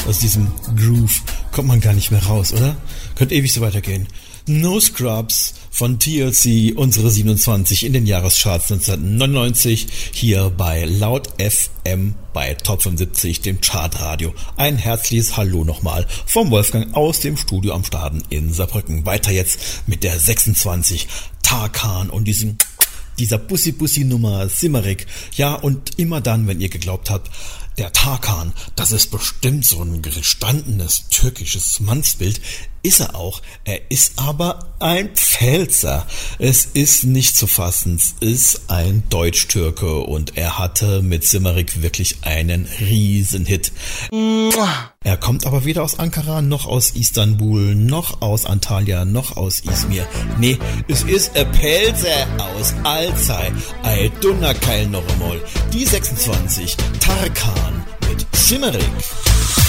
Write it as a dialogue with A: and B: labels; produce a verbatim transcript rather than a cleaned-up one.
A: aus diesem Groove kommt man gar nicht mehr raus, oder? Könnte ewig so weitergehen. No Scrubs von T L C, unsere siebenundzwanzig in den Jahrescharts neunzehnhundertneunundneunzig, hier bei Laut F M bei Top fünfundsiebzig, dem Chartradio. Ein herzliches Hallo nochmal vom Wolfgang aus dem Studio am Staden in Saarbrücken. Weiter jetzt mit der sechsundzwanzig, Tarkan und diesem dieser Bussi-Bussi-Nummer Simmerik. Ja, und immer dann, wenn ihr geglaubt habt, der Tarkan, das ist bestimmt so ein gestandenes türkisches Mannsbild, ist er auch. Er ist aber ein Pfälzer. Es ist nicht zu fassen. Es ist ein Deutsch-Türke und er hatte mit Simmerik wirklich einen Riesenhit. Er kommt aber weder aus Ankara, noch aus Istanbul, noch aus Antalya, noch aus Izmir. Nee, es ist ein Pfälzer aus Alzey. Ei Dunnerkeil noch einmal. Die sechsundzwanzig, Tarkan mit Simmerik.